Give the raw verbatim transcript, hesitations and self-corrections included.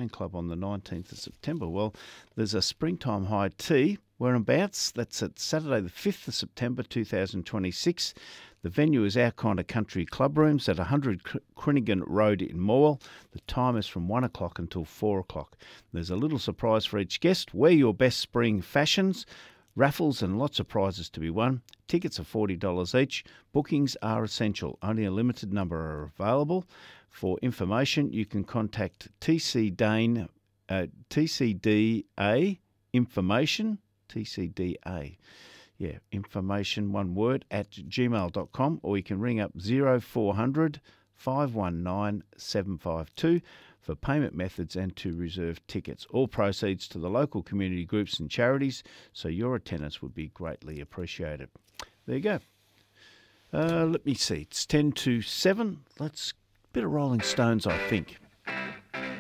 Playing Club on the nineteenth of September. Well, there's a springtime high tea whereabouts. That's at Saturday the fifth of September two thousand twenty-six. The venue is Our Kind of Country Club Rooms at one hundred Crinigan Road in Morwell. The time is from one o'clock until four o'clock. There's a little surprise for each guest. Wear your best spring fashions. Raffles and lots of prizes to be won. Tickets are forty dollars each. Bookings are essential. Only a limited number are available. For information, you can contact T C Dane, uh, T C D A Information, T C D A, yeah, information, one word, at gmail dot com, or you can ring up zero four hundred, five one nine, seven five two for payment methods and to reserve tickets. All proceeds to the local community groups and charities, so your attendance would be greatly appreciated. There you go. Uh, let me see. It's ten to seven. Let's bit of Rolling Stones, I think.